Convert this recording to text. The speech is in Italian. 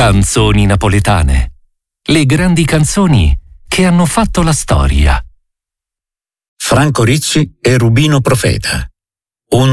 Canzoni napoletane. Le grandi canzoni che hanno fatto la storia. Franco Ricci e Rubino Profeta.